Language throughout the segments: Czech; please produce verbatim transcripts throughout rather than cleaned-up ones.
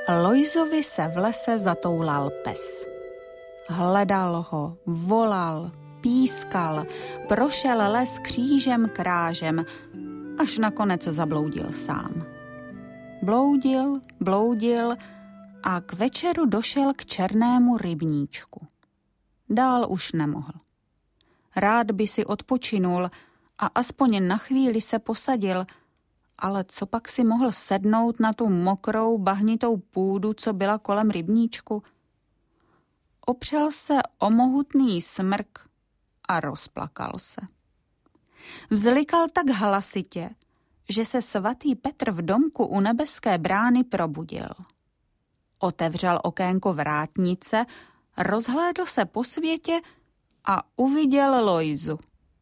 Lojzovi se v lese zatoulal pes. Hledal ho, volal, pískal, prošel les křížem krážem, až nakonec zabloudil sám. Bloudil, bloudil a k večeru došel k černému rybníčku. Dál už nemohl. Rád by si odpočinul a aspoň na chvíli se posadil, ale co pak si mohl sednout na tu mokrou, bahnitou půdu, co byla kolem rybníčku? Opřel se o mohutný smrk a rozplakal se. Vzlikal tak hlasitě, že se svatý Petr v domku u nebeské brány probudil. Otevřel okénko vrátnice, rozhlédl se po světě a uviděl Lojzu.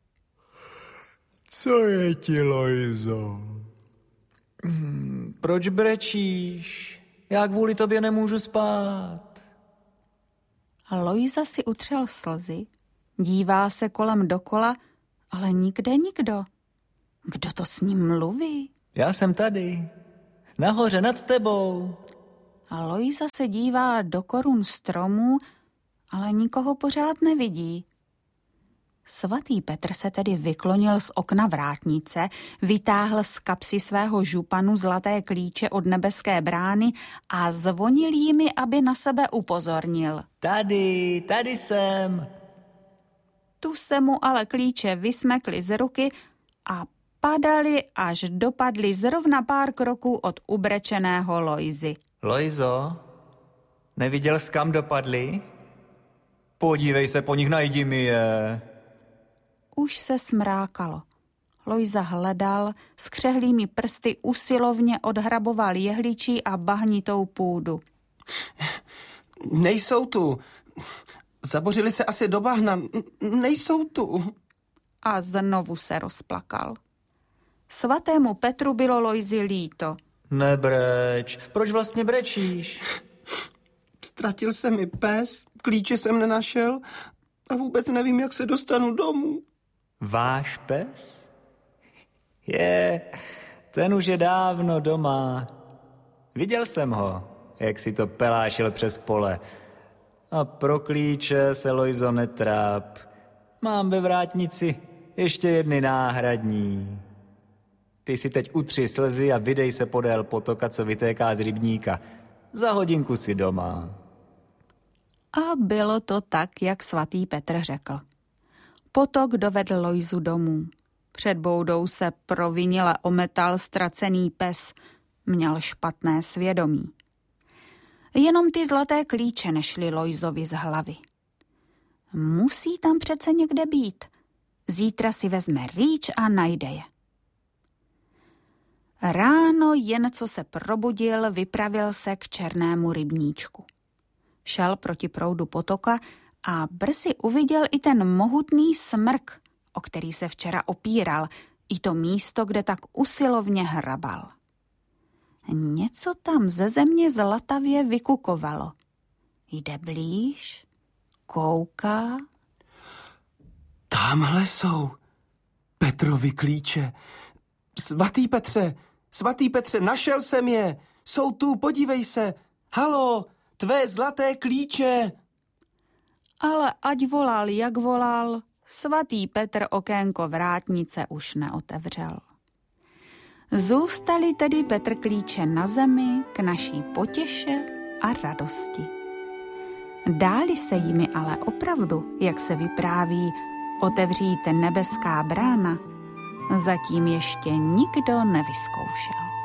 Co je ti, Lojzo? Hmm, proč brečíš? Já kvůli tobě nemůžu spát. Lojza si utřel slzy, dívá se kolem dokola, ale nikde nikdo. Kdo to s ním mluví? Já jsem tady, nahoře nad tebou. A Lojza se dívá do korun stromů, ale nikoho pořád nevidí. Svatý Petr se tedy vyklonil z okna vrátnice, vytáhl z kapsy svého županu zlaté klíče od nebeské brány a zvonil jimi, aby na sebe upozornil. Tady, tady jsem. Tu se mu ale klíče vysmekly z ruky a padaly, až dopadly zrovna pár kroků od ubrečeného Lojzy. Lojzo, neviděl jsi, kam dopadly? Podívej se po nich, najdi mi je. Už se smrákalo. Lojza hledal, s křehlými prsty usilovně odhraboval jehličí a bahnitou půdu. Nejsou tu. Zabořili se asi do bahna. Nejsou tu. A znovu se rozplakal. Svatému Petru bylo Lojzy líto. Nebreč. Proč vlastně brečíš? Ztratil se mi pes, klíče jsem nenašel a vůbec nevím, jak se dostanu domů. Váš pes? Je, ten už je dávno doma. Viděl jsem ho, jak si to pelášil přes pole. A pro klíče se, Lojzo, netráp. Mám ve vrátnici ještě jedny náhradní. Ty si teď utři slzy a vydej se podél potoka, co vytéká z rybníka. Za hodinku si doma. A bylo to tak, jak svatý Petr řekl. Potok dovedl Lojzu domů. Před boudou se provinile ometal ztracený pes. Měl špatné svědomí. Jenom ty zlaté klíče nešly Lojzovi z hlavy. Musí tam přece někde být. Zítra si vezme rýč a najde je. Ráno, jen co se probudil, vypravil se k černému rybníčku. Šel proti proudu potoka a brzy uviděl i ten mohutný smrk, o který se včera opíral, i to místo, kde tak usilovně hrabal. Něco tam ze země zlatavě vykukovalo. Jde blíž, kouká. Támhle jsou Petrovi klíče. Svatý Petře, svatý Petře, našel jsem je. Jsou tu, podívej se. Halo, tvé zlaté klíče. Ale ať volal, jak volal, svatý Petr okénko vrátnice už neotevřel. Zůstali tedy Petr klíče na zemi k naší potěše a radosti. Dáli se jimi ale opravdu, jak se vypráví, otevřít nebeská brána, zatím ještě nikdo nevyzkoušel.